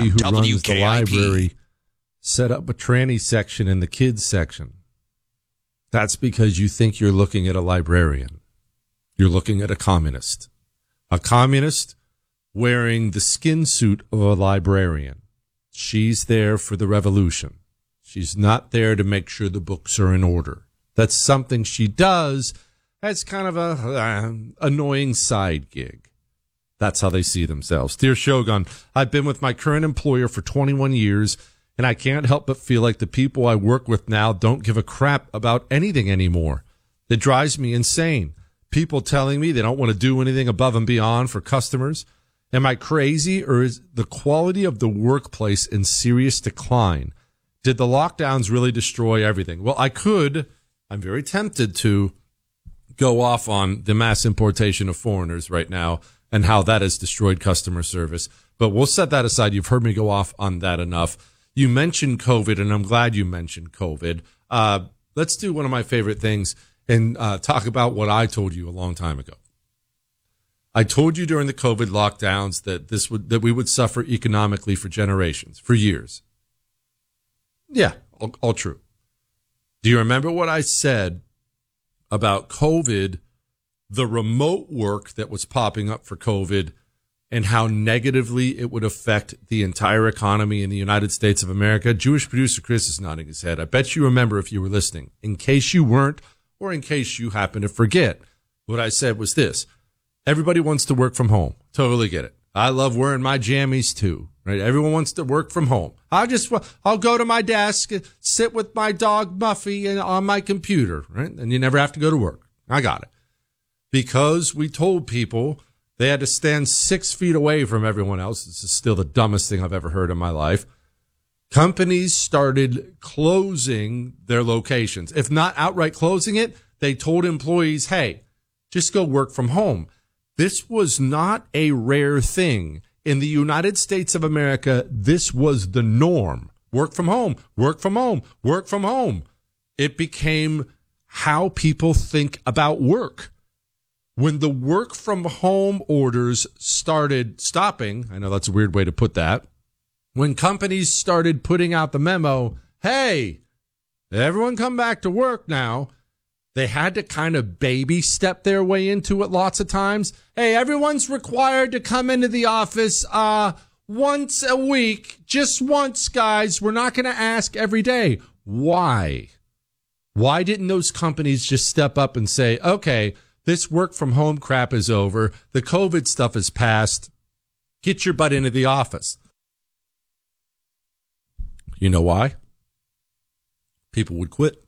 lady who runs the WKIP. library set up a tranny section in the kids section. That's because you think you're looking at a librarian. You're looking at a communist. A communist wearing the skin suit of a librarian. She's there for the revolution. She's not there to make sure the books are in order. That's something she does as kind of a annoying side gig. That's how they see themselves. Dear Shogun, I've been with my current employer for 21 years, and I can't help but feel like the people I work with now don't give a crap about anything anymore. It drives me insane. People telling me they don't want to do anything above and beyond for customers. Am I crazy, or is the quality of the workplace in serious decline? Did the lockdowns really destroy everything? Well, I'm very tempted to go off on the mass importation of foreigners right now and how that has destroyed customer service. But we'll set that aside. You've heard me go off on that enough. You mentioned COVID, and I'm glad you mentioned COVID. Let's do one of my favorite things and talk about what I told you a long time ago. I told you during the COVID lockdowns that we would suffer economically for generations, for years. Yeah, all true. Do you remember what I said about COVID, the remote work that was popping up for COVID, and how negatively it would affect the entire economy in the United States of America? Jewish producer Chris is nodding his head. I bet you remember if you were listening. In case you weren't, or in case you happen to forget, what I said was this. Everybody wants to work from home. Totally get it. I love wearing my jammies too, right? Everyone wants to work from home. I'll go to my desk, sit with my dog Muffy and on my computer, right? And you never have to go to work. I got it. Because we told people they had to stand 6 feet away from everyone else. This is still the dumbest thing I've ever heard in my life. Companies started closing their locations. If not outright closing it, they told employees, hey, just go work from home. This was not a rare thing. In the United States of America, this was the norm. Work from home, work from home, work from home. It became how people think about work. When the work from home orders started stopping, I know that's a weird way to put that, when companies started putting out the memo, hey, everyone come back to work now, they had to kind of baby step their way into it lots of times. Hey, everyone's required to come into the office once a week, just once, guys. We're not going to ask every day. Why? Why didn't those companies just step up and say, okay, this work from home crap is over. The COVID stuff is past. Get your butt into the office. You know why? People would quit.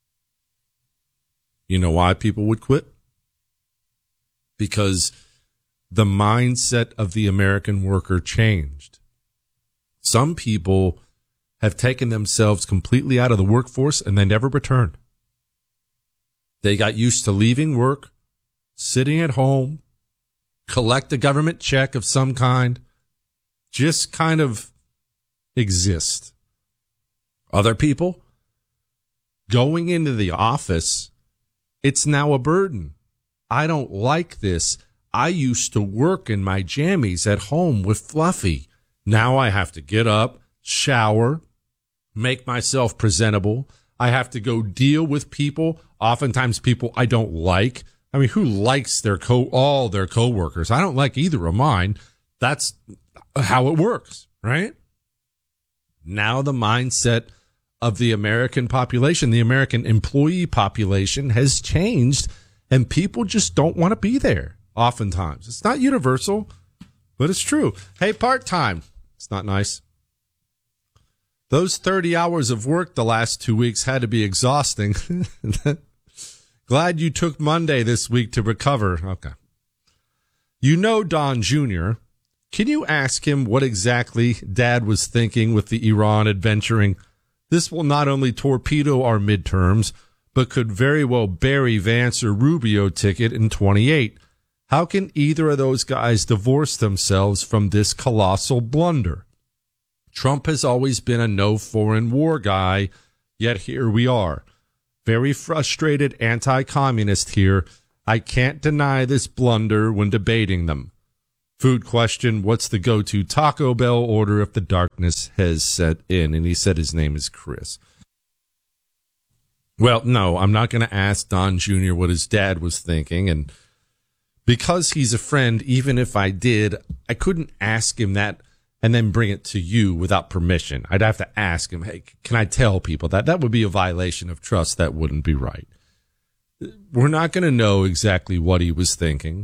You know why people would quit? Because the mindset of the American worker changed. Some people have taken themselves completely out of the workforce and they never returned. They got used to leaving work, sitting at home, collect a government check of some kind, just kind of exist. Other people going into the office, it's now a burden. I don't like this. I used to work in my jammies at home with Fluffy. Now I have to get up, shower, make myself presentable. I have to go deal with people, oftentimes people I don't like. I mean, who likes all their coworkers? I don't like either of mine. That's how it works, right? Now the mindset of the American population, the American employee population has changed, and people just don't want to be there oftentimes. It's not universal, but it's true. Hey, part-time. It's not nice. Those 30 hours of work the last 2 weeks had to be exhausting. Glad you took Monday this week to recover. Okay. You know Don Jr. Can you ask him what exactly Dad was thinking with the Iran adventuring? This will not only torpedo our midterms, but could very well bury Vance or Rubio ticket in 28. How can either of those guys divorce themselves from this colossal blunder? Trump has always been a no foreign war guy, yet here we are. Very frustrated anti-communist here. I can't deny this blunder when debating them. Food question, what's the go-to Taco Bell order if the darkness has set in? And he said his name is Chris. Well, no, I'm not going to ask Don Jr. what his dad was thinking. And because he's a friend, even if I did, I couldn't ask him that and then bring it to you without permission. I'd have to ask him, hey, can I tell people that? That would be a violation of trust. That wouldn't be right. We're not going to know exactly what he was thinking.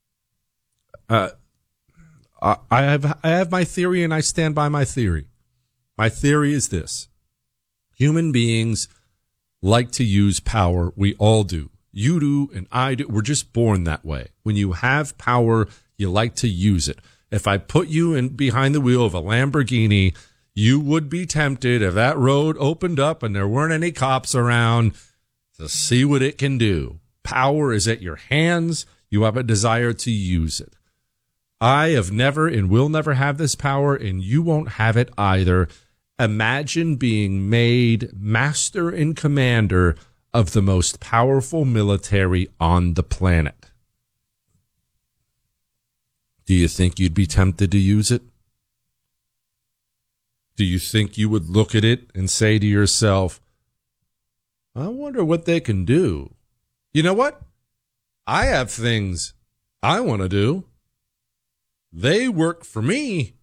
I have my theory, and I stand by my theory. My theory is this. Human beings like to use power. We all do. You do, and I do. We're just born that way. When you have power, you like to use it. If I put you in behind the wheel of a Lamborghini, you would be tempted, if that road opened up and there weren't any cops around, to see what it can do. Power is at your hands. You have a desire to use it. I have never and will never have this power, and you won't have it either. Imagine being made master and commander of the most powerful military on the planet. Do you think you'd be tempted to use it? Do you think you would look at it and say to yourself, I wonder what they can do? You know what? I have things I want to do. They work for me.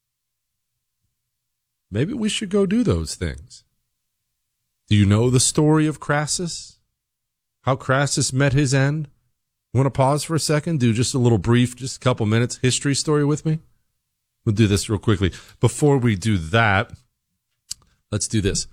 Maybe we should go do those things. Do you know the story of Crassus? How Crassus met his end? Want to pause for a second? Do just a little brief, just a couple minutes history story with me? We'll do this real quickly. Before we do that, let's do this.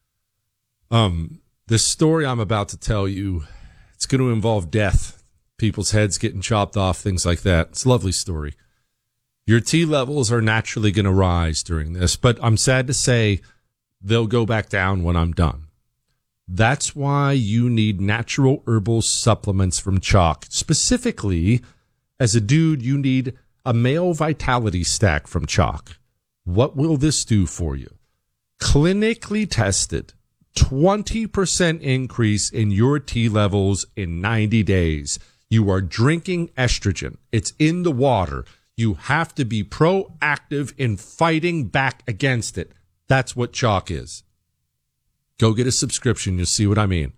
This story I'm about to tell you, it's going to involve death, people's heads getting chopped off, things like that. It's a lovely story. Your T levels are naturally going to rise during this, but I'm sad to say they'll go back down when I'm done. That's why you need natural herbal supplements from Chalk. Specifically, as a dude, you need a male vitality stack from Chalk. What will this do for you? Clinically tested, 20% increase in your T levels in 90 days. You are drinking estrogen. It's in the water. You have to be proactive in fighting back against it. That's what Chalk is. Go get a subscription. You'll see what I mean.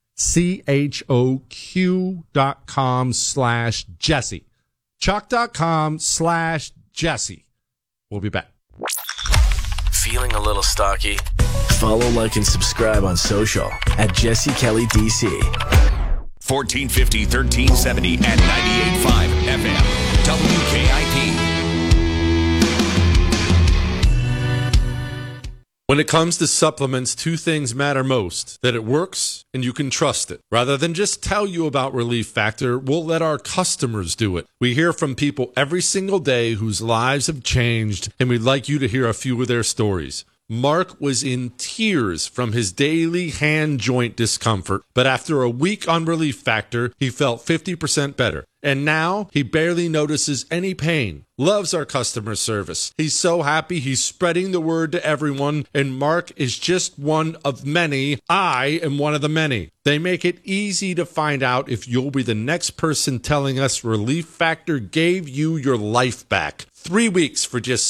CHOQ.com/Jesse. Chalk.com/Jesse. We'll be back. Feeling a little stocky? Follow, like, and subscribe on social at Jesse Kelly DC. 1450, 1370, and 98.5 FM. WKIP. When it comes to supplements, two things matter most: that it works and you can trust it. Rather than just tell you about Relief Factor, we'll let our customers do it. We hear from people every single day whose lives have changed, and we'd like you to hear a few of their stories. Mark was in tears from his daily hand joint discomfort, but after a week on Relief Factor, he felt 50% better. And now he barely notices any pain. Loves our customer service. He's so happy he's spreading the word to everyone, and Mark is just one of many. I am one of the many. They make it easy to find out if you'll be the next person telling us Relief Factor gave you your life back. 3 weeks for just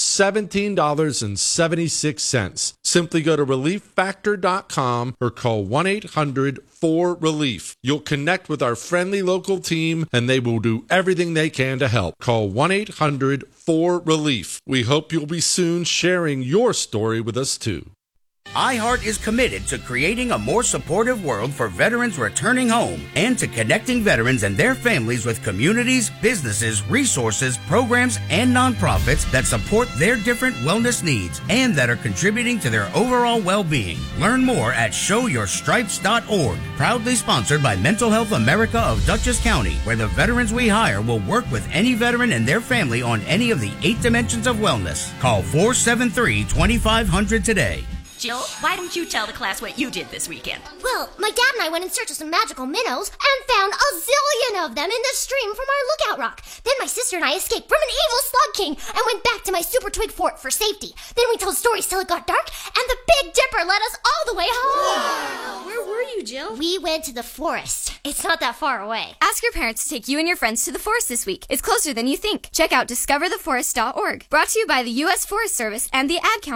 $17.76. Simply go to relieffactor.com or call 1-800-4RELIEF. You'll connect with our friendly local team, and they will do everything they can to help. Call 1-800-4RELIEF. We hope you'll be soon sharing your story with us too. iHeart is committed to creating a more supportive world for veterans returning home and to connecting veterans and their families with communities, businesses, resources, programs, and nonprofits that support their different wellness needs and that are contributing to their overall well-being. Learn more at showyourstripes.org. Proudly sponsored by Mental Health America of Dutchess County, where the veterans we hire will work with any veteran and their family on any of the 8 dimensions of wellness. Call 473-2500 today. Jill, why don't you tell the class what you did this weekend? Well, my dad and I went in search of some magical minnows and found a zillion of them in the stream from our lookout rock. Then my sister and I escaped from an evil slug king and went back to my super twig fort for safety. Then we told stories till it got dark, and the Big Dipper led us all the way home. Wow. Where were you, Jill? We went to the forest. It's not that far away. Ask your parents to take you and your friends to the forest this week. It's closer than you think. Check out discovertheforest.org. Brought to you by the U.S. Forest Service and the Ad Council.